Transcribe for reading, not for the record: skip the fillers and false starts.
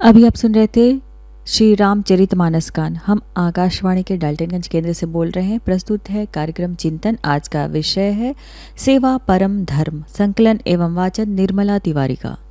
अभी आप सुन रहे थे श्री रामचरितमानस गान। हम आकाशवाणी के डाल्टनगंज केंद्र से बोल रहे हैं। प्रस्तुत है कार्यक्रम चिंतन। आज का विषय है सेवा परम धर्म। संकलन एवं वाचन निर्मला तिवारी का।